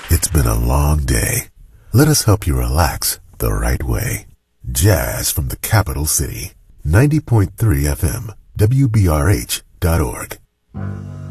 It's been a long day. Let us help you relax the right way. Jazz from the capital city. 90.3 FM, WBRH.org.